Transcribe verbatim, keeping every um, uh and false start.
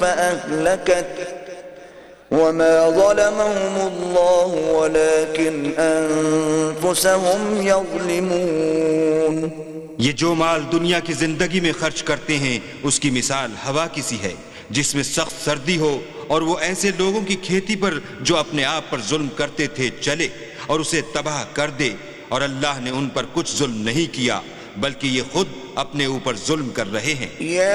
فأهلكت وما ظلمهم الله ولكن أنفسهم يظلمون। ये जो माल दुनिया की जिंदगी में खर्च करते हैं उसकी मिसाल हवा की सी है जिसमें सख्त सर्दी हो और वो ऐसे लोगों की खेती पर जो अपने आप पर जुल्म करते थे चले और उसे तबाह कर दे, और अल्लाह ने उन पर कुछ जुल्म नहीं किया बल्कि ये खुद अपने ऊपर जुल्म कर रहे हैं।